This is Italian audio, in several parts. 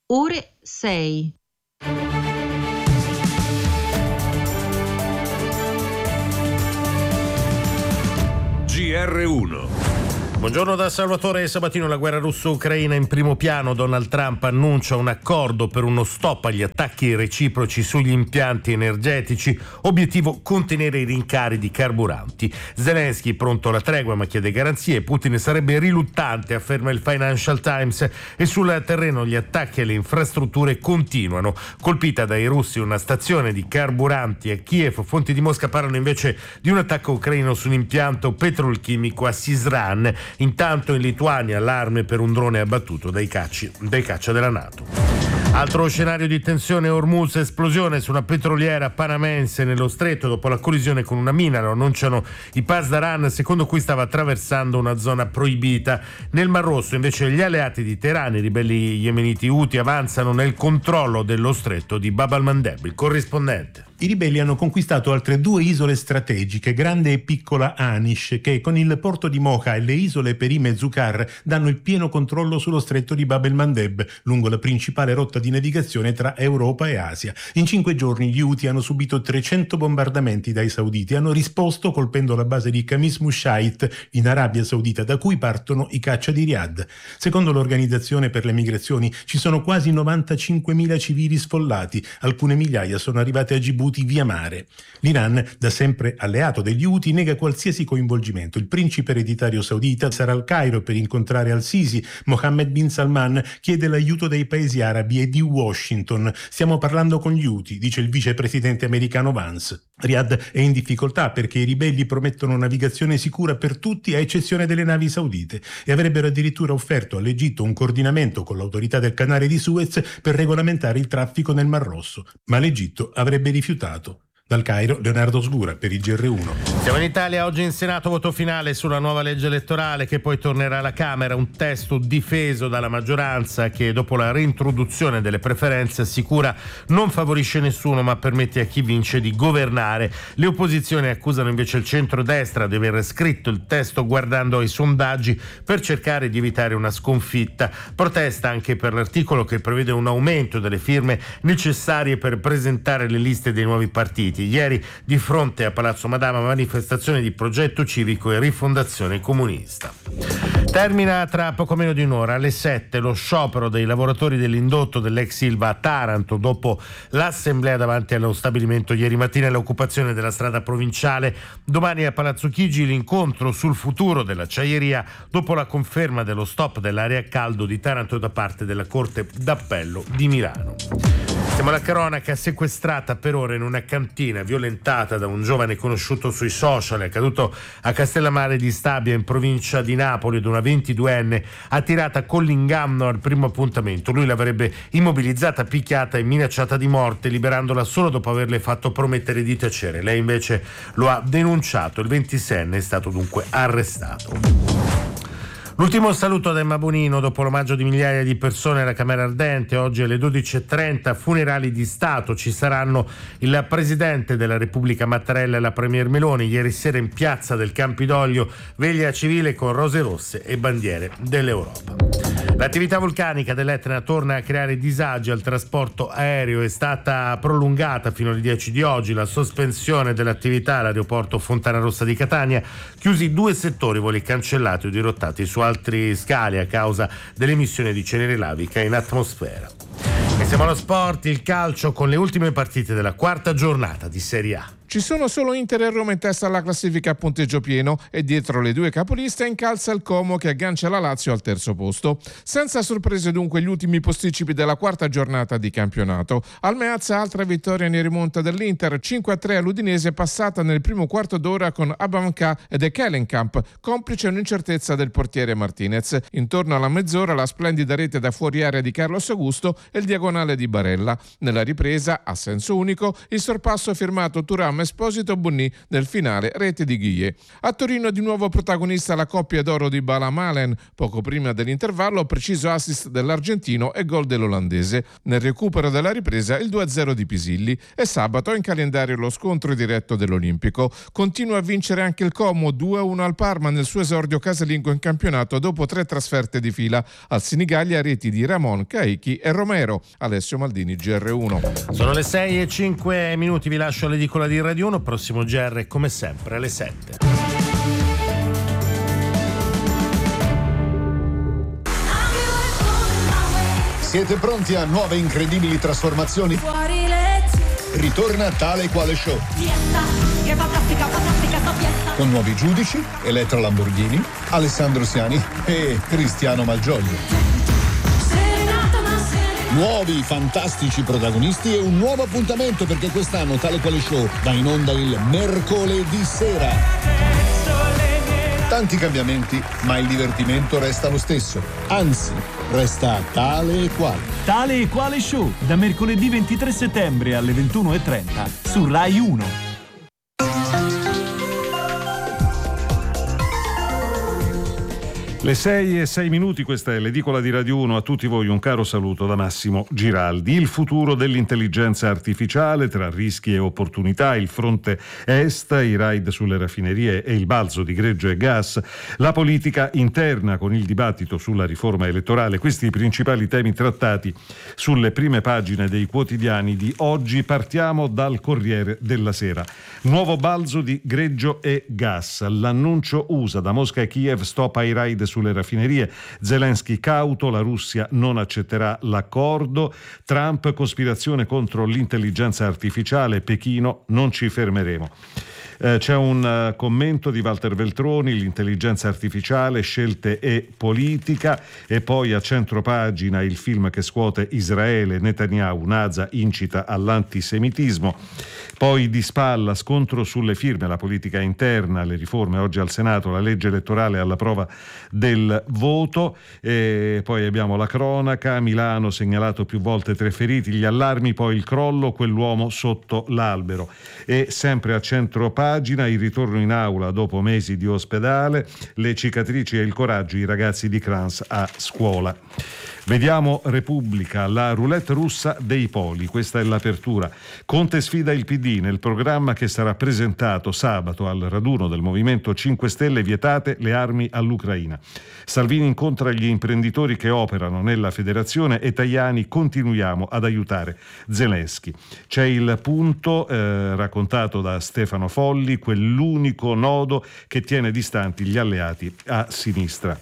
ore 6. GR1. Buongiorno da Salvatore Sabatino. La guerra russo-ucraina in primo piano. Donald Trump annuncia un accordo per uno stop agli attacchi reciproci sugli impianti energetici. Obiettivo: contenere i rincari di carburanti. Zelensky pronto alla tregua ma chiede garanzie. Putin sarebbe riluttante, afferma il Financial Times. E sul terreno gli attacchi alle infrastrutture continuano. Colpita dai russi una stazione di carburanti a Kiev. Fonti di Mosca parlano invece di un attacco ucraino su un impianto petrolchimico a Syzran. Intanto in Lituania allarme per un drone abbattuto dai caccia della NATO. Altro scenario di tensione: Hormuz, esplosione su una petroliera panamense nello stretto dopo la collisione con una mina. Lo annunciano i Pasdaran, secondo cui stava attraversando una zona proibita. Nel Mar Rosso invece gli alleati di Teheran, i ribelli yemeniti Houthi, avanzano nel controllo dello stretto di Bab al-Mandeb. Il corrispondente. I ribelli hanno conquistato altre 2 isole strategiche, Grande e Piccola Anish, che con il porto di Mocha e le isole Perim e Zukar danno il pieno controllo sullo stretto di Bab el-Mandeb, lungo la principale rotta di navigazione tra Europa e Asia. In 5 giorni gli Houthi hanno subito 300 bombardamenti dai sauditi e hanno risposto colpendo la base di Khamis Mushait in Arabia Saudita, da cui partono i caccia di Riyadh. Secondo l'Organizzazione per le Migrazioni ci sono quasi 95.000 civili sfollati, alcune migliaia sono arrivate a Djibouti via mare. L'Iran, da sempre alleato degli Houthi, nega qualsiasi coinvolgimento. Il principe ereditario saudita sarà al Cairo per incontrare al-Sisi. Mohammed bin Salman chiede l'aiuto dei paesi arabi e di Washington. Stiamo parlando con gli Houthi, dice il vicepresidente americano Vance. Riyadh è in difficoltà perché i ribelli promettono navigazione sicura per tutti a eccezione delle navi saudite e avrebbero addirittura offerto all'Egitto un coordinamento con l'autorità del canale di Suez per regolamentare il traffico nel Mar Rosso, ma l'Egitto avrebbe rifiutato. Dal Cairo, Leonardo Sgura per il GR1. Siamo in Italia, oggi in Senato voto finale sulla nuova legge elettorale che poi tornerà alla Camera, un testo difeso dalla maggioranza che dopo la reintroduzione delle preferenze assicura non favorisce nessuno ma permette a chi vince di governare. Le opposizioni accusano invece il centrodestra di aver scritto il testo guardando ai sondaggi per cercare di evitare una sconfitta. Protesta anche per l'articolo che prevede un aumento delle firme necessarie per presentare le liste dei nuovi partiti. Ieri di fronte a Palazzo Madama manifestazione di Progetto Civico e Rifondazione Comunista. Termina tra poco meno di un'ora, alle 7, lo sciopero dei lavoratori dell'indotto dell'ex Ilva a Taranto dopo l'assemblea davanti allo stabilimento ieri mattina e l'occupazione della strada provinciale. Domani a Palazzo Chigi l'incontro sul futuro dell'acciaieria dopo la conferma dello stop dell'area a caldo di Taranto da parte della Corte d'Appello di Milano. Siamo alla cronaca: sequestrata per ore in una cantina, violentata da un giovane conosciuto sui social. È accaduto a Castellammare di Stabia in provincia di Napoli, ad una 22enne attirata con l'inganno al primo appuntamento. Lui l'avrebbe immobilizzata, picchiata e minacciata di morte, liberandola solo dopo averle fatto promettere di tacere. Lei invece lo ha denunciato. Il 26enne è stato dunque arrestato. L'ultimo saluto ad Emma Bonino dopo l'omaggio di migliaia di persone alla Camera Ardente. Oggi alle 12.30 funerali di Stato. Ci saranno il Presidente della Repubblica Mattarella e la Premier Meloni. Ieri sera in piazza del Campidoglio veglia civile con rose rosse e bandiere dell'Europa. L'attività vulcanica dell'Etna torna a creare disagi al trasporto aereo. È stata prolungata fino alle 10 di oggi la sospensione dell'attività all'aeroporto Fontanarossa di Catania. Chiusi 2 settori, voli cancellati o dirottati su altri scali a causa dell'emissione di cenere lavica in atmosfera. E siamo allo sport, il calcio con le ultime partite della 4ª giornata di Serie A. Ci sono solo Inter e Roma in testa alla classifica a punteggio pieno e dietro le 2 capoliste incalza il Como che aggancia la Lazio al terzo posto. Senza sorprese dunque gli ultimi posticipi della 4ª giornata di campionato. Al Meazza altra vittoria in rimonta dell'Inter, 5-3 all'Udinese passata nel primo quarto d'ora con Abanca ed Ekelenkamp, complice un'incertezza del portiere Martinez. Intorno alla mezz'ora la splendida rete da fuori area di Carlos Augusto e il diagonale di Barella. Nella ripresa, a senso unico, il sorpasso firmato Thuram Thuram Esposito Bunny nel finale, rete di Guille. A Torino di nuovo protagonista la coppia d'oro di Bala Malen, poco prima dell'intervallo preciso assist dell'argentino e gol dell'olandese. Nel recupero della ripresa il 2-0 di Pisilli e sabato in calendario lo scontro diretto dell'Olimpico. Continua a vincere anche il Como, 2-1 al Parma nel suo esordio casalingo in campionato dopo 3 trasferte di fila. Al Senigallia reti di Ramon, Caichi e Romero. Alessio Maldini, GR1. Sono le 6:05, vi lascio all'edicola di Radio 1, prossimo GR come sempre alle 7. Siete pronti a nuove incredibili trasformazioni? Ritorna Tale e Quale Show. Che fantastica fiesta. Con nuovi giudici, Elettra Lamborghini, Alessandro Siani e Cristiano Malgioglio. Nuovi fantastici protagonisti e un nuovo appuntamento, perché quest'anno Tale e Quale Show va in onda il mercoledì sera. Tanti cambiamenti, ma il divertimento resta lo stesso. Anzi, resta Tale e Quale. Tale e Quale Show, da mercoledì 23 settembre alle 21:30 su Rai 1. Le 6:06, questa è l'edicola di Radio 1. A tutti voi un caro saluto da Massimo Giraldi. Il futuro dell'intelligenza artificiale, tra rischi e opportunità, il fronte est, i raid sulle raffinerie e il balzo di greggio e gas, la politica interna con il dibattito sulla riforma elettorale. Questi i principali temi trattati sulle prime pagine dei quotidiani di oggi. Partiamo dal Corriere della Sera. Nuovo balzo di greggio e gas. L'annuncio USA da Mosca e Kiev, stop ai raid sulle raffinerie. Zelensky cauto, la Russia non accetterà l'accordo. Trump, cospirazione contro l'intelligenza artificiale, Pechino, non ci fermeremo. C'è un commento di Walter Veltroni, l'intelligenza artificiale, scelte e politica, e poi a centropagina il film che scuote Israele, Netanyahu, Naza incita all'antisemitismo. Poi di spalla, scontro sulle firme, la politica interna, le riforme oggi al Senato, la legge elettorale alla prova del voto, e poi abbiamo la cronaca, Milano segnalato più volte 3 feriti, gli allarmi, poi il crollo, quell'uomo sotto l'albero. E sempre a centropagina il ritorno in aula dopo mesi di ospedale, le cicatrici e il coraggio, i ragazzi di Crans a scuola. Vediamo Repubblica, la roulette russa dei poli, questa è l'apertura. Conte sfida il PD nel programma che sarà presentato sabato al raduno del Movimento 5 Stelle, vietate le armi all'Ucraina. Salvini incontra gli imprenditori che operano nella federazione e Tajani, continuiamo ad aiutare Zelensky. C'è il punto raccontato da Stefano Folli, quell'unico nodo che tiene distanti gli alleati a sinistra.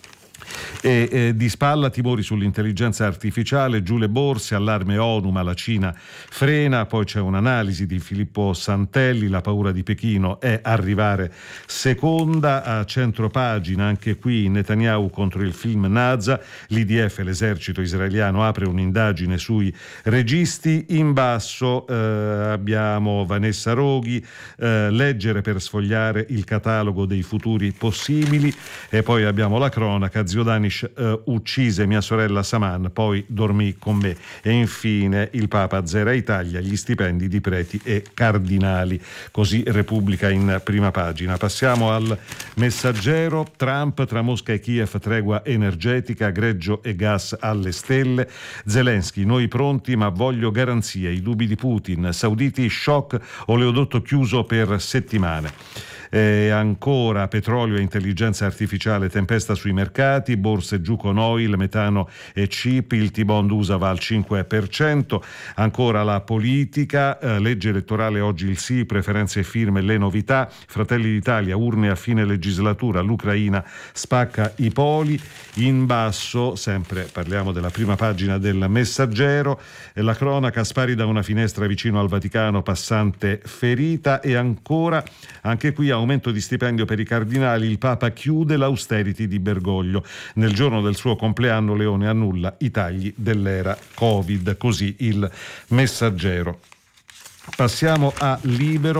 E di spalla timori sull'intelligenza artificiale, giù le borse, allarme ONU ma la Cina frena. Poi c'è un'analisi di Filippo Santelli, la paura di Pechino è arrivare seconda. A centropagina anche qui Netanyahu contro il film Naza, l'IDF, l'esercito israeliano, apre un'indagine sui registi. In basso abbiamo Vanessa Roghi, leggere per sfogliare il catalogo dei futuri possibili, e poi abbiamo la cronaca, zio Danish uccise mia sorella Saman, poi dormì con me, e infine il Papa azzera Italia, gli stipendi di preti e cardinali. Così Repubblica in prima pagina. Passiamo al Messaggero. Trump, tra Mosca e Kiev tregua energetica, greggio e gas alle stelle. Zelensky, noi pronti ma voglio garanzie, i dubbi di Putin, sauditi shock, oleodotto chiuso per settimane. Ancora petrolio e intelligenza artificiale, tempesta sui mercati, borse giù con oil, metano e chip, il T-bond USA va al 5%. Ancora la politica, legge elettorale oggi il sì, preferenze e firme, le novità. Fratelli d'Italia, urne a fine legislatura, l'Ucraina spacca i poli. In basso, sempre parliamo della prima pagina del Messaggero, la cronaca, spari da una finestra vicino al Vaticano, passante ferita. E ancora, anche qui aumento di stipendio per i cardinali, il Papa chiude l'austerity di Bergoglio. Nel giorno del suo compleanno Leone annulla i tagli dell'era Covid, così il Messaggero. Passiamo a Libero.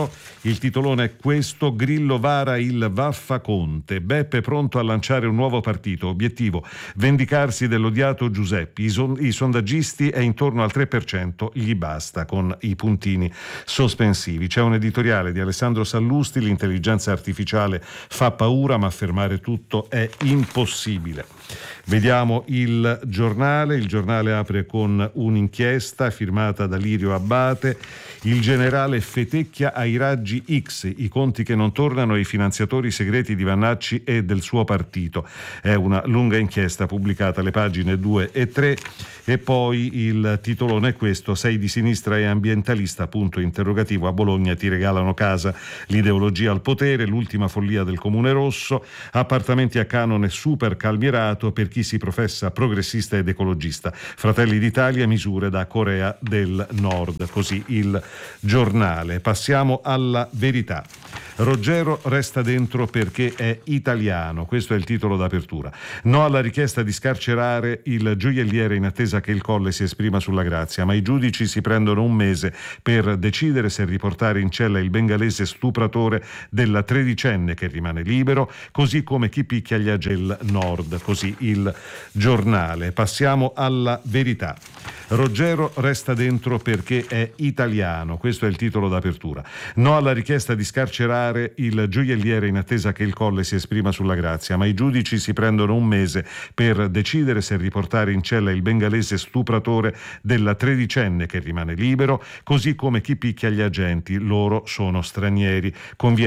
Il titolone è questo: Grillo vara il Vaffaconte, Beppe pronto a lanciare un nuovo partito, obiettivo vendicarsi dell'odiato Giuseppi, i sondaggisti è intorno al 3%, gli basta, con i puntini sospensivi. C'è un editoriale di Alessandro Sallusti: l'intelligenza artificiale fa paura ma fermare tutto è impossibile. Vediamo il giornale apre con un'inchiesta firmata da Lirio Abbate. Il generale fetecchia ai raggi X, i conti che non tornano ai finanziatori segreti di Vannacci e del suo partito. È una lunga inchiesta pubblicata alle pagine 2 e 3 e poi il titolone è questo: sei di sinistra e ambientalista, punto interrogativo, a Bologna ti regalano casa, l'ideologia al potere, l'ultima follia del Comune Rosso, appartamenti a canone super calmierato per chi si professa progressista ed ecologista, Fratelli d'Italia, misure da Corea del Nord, così il giornale. Passiamo alla Verità. Roggero resta dentro perché è italiano, questo è il titolo d'apertura. No alla richiesta di scarcerare il gioielliere in attesa che il Colle si esprima sulla grazia, ma i giudici si prendono un mese per decidere se riportare in cella il bengalese stupratore della tredicenne che rimane libero, così come chi picchia gli Agel Nord, così il giornale. Passiamo alla Verità. Roggero resta dentro perché è italiano, questo è il titolo d'apertura. No alla richiesta di scarcerare il gioielliere in attesa che il Colle si esprima sulla grazia, ma i giudici si prendono un mese per decidere se riportare in cella il bengalese stupratore della tredicenne che rimane libero, così come chi picchia gli agenti, loro sono stranieri. Conviene